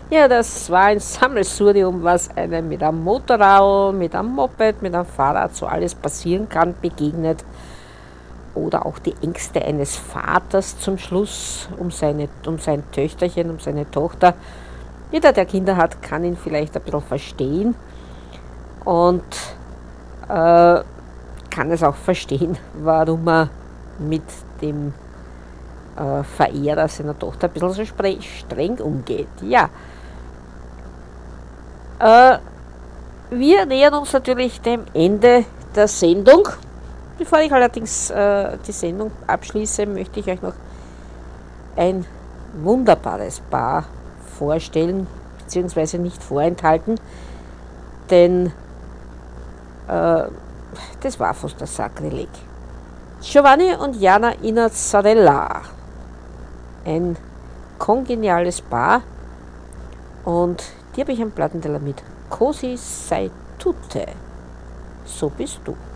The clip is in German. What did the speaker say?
Ja, das war ein Sammelsurium, was einem mit einem Motorrad, mit einem Moped, mit einem Fahrrad so alles passieren kann, begegnet. Oder auch die Ängste eines Vaters zum Schluss um sein Töchterchen, um seine Tochter. Jeder, der Kinder hat, kann ihn vielleicht ein bisschen verstehen und kann es auch verstehen, warum er mit dem Verehrer seiner Tochter ein bisschen so streng umgeht. Ja, äh, wir nähern uns natürlich dem Ende der Sendung. Bevor ich allerdings die Sendung abschließe, möchte ich euch noch ein wunderbares Paar vorstellen, beziehungsweise nicht vorenthalten, denn das war fast das Sakrileg. Giovanni und Jana Inazzarella, ein kongeniales Paar, und die habe ich am Plattenteller mit Cosi sei tutte, so bist du.